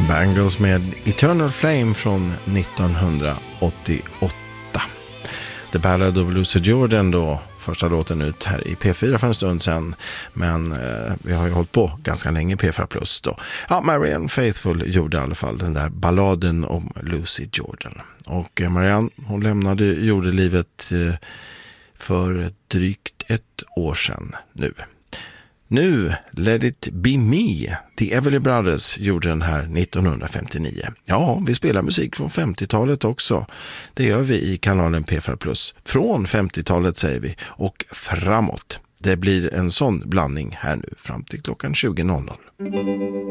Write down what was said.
Bangles med Eternal Flame från 1988. The Ballad of Lucy Jordan då, första låten ut här i P4 för en stund sedan, men vi har ju hållit på ganska länge i P4 då. Ja, Marianne Faithfull gjorde i alla fall den där balladen om Lucy Jordan. Och Marianne, hon lämnade jordelivet för drygt ett år sedan nu. Nu, Let It Be Me, The Everly Brothers gjorde den här 1959. Ja, vi spelar musik från 50-talet också. Det gör vi i kanalen P4+. Från 50-talet säger vi och framåt. Det blir en sån blandning här nu fram till klockan 20.00.